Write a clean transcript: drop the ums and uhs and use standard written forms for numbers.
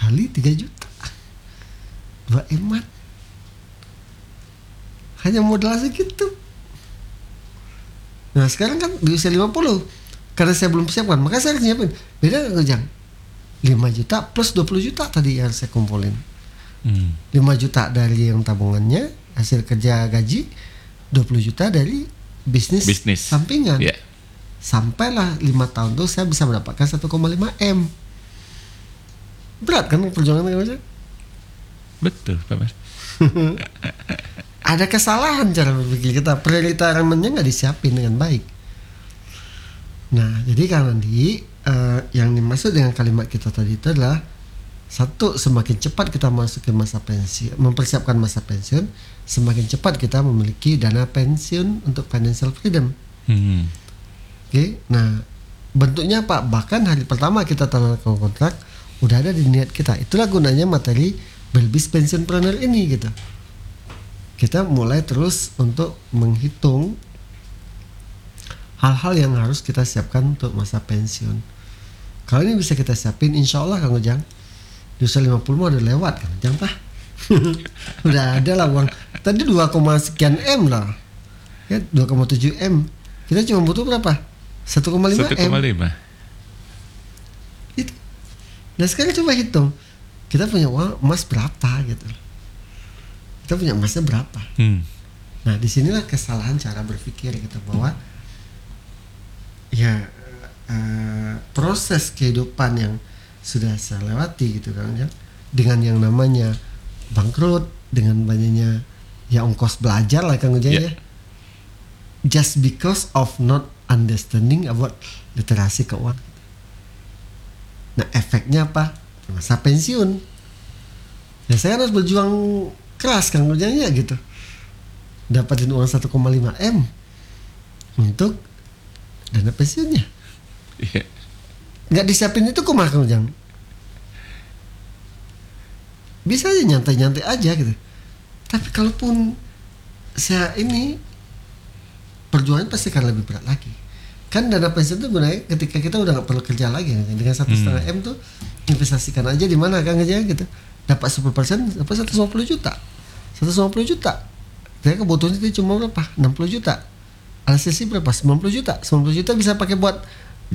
kali 3 juta 2 emat, hanya modal segitu. Nah sekarang kan di usia 50, karena saya belum siapkan, maka saya harus nyiapin. Beda nggak Ujang? 5 juta plus 20 juta tadi yang saya kumpulin. 5 juta dari yang tabungannya, hasil kerja gaji, 20 juta dari bisnis sampingan. Yeah. Sampailah 5 tahun tuh saya bisa mendapatkan 1,5 M. Berat kan perjuangan Ujang? Betul Pak Mas. Ada kesalahan cara berpikir kita, prioritasnya nggak disiapin dengan baik. Nah jadi kan nanti yang dimaksud dengan kalimat kita tadi itu adalah satu, semakin cepat kita masuk ke masa pensiun, mempersiapkan masa pensiun, semakin cepat kita memiliki dana pensiun untuk financial freedom. Oke, nah bentuknya apa? Bahkan hari pertama kita tanda kontrak udah ada di niat kita. Itulah gunanya materi Belbis Pensionpreneur ini gitu. Kita mulai terus untuk menghitung hal-hal yang harus kita siapkan untuk masa pensiun. Kalau ini bisa kita siapin, insya Allah Kang Ujang, di usia 50 mau udah lewat Kang Ujang Pak. Udah ada lah uang. Tadi 2, sekian M lah, ya 2,7 M. Kita cuma butuh berapa? 1,5 M. Itu. Nah sekarang coba hitung, kita punya uang emas berapa gitu. Kita punya emasnya berapa? Nah disinilah kesalahan cara berpikir kita, bahwa ya proses kehidupan yang sudah saya lewati gitu kan ya, dengan yang namanya bangkrut, dengan banyaknya ya ongkos belajar lah Kang Ujang ya, just because of not understanding about literasi keuangan. Nah efeknya apa? Masa pensiun. Ya saya harus berjuang keras Kang Ujang ya gitu, dapatin uang 1,5 M untuk dana pensiunnya. Nggak disiapin itu kumaha Kang Ujang? Bisa aja nyantai-nyantai aja gitu. Tapi kalaupun saya ini, perjuangan pasti akan lebih berat lagi. Kan dana pensiun itu gunanya ketika kita udah nggak perlu kerja lagi. Dengan 1,5 M tuh investasikan aja di mana Kang Ujang gitu. Dapat 10%, dapat 150 juta. 150 juta. Saya kebutuhannya itu cuma berapa? 60 juta. Alokasi berapa? 90 juta. 90 juta bisa pakai buat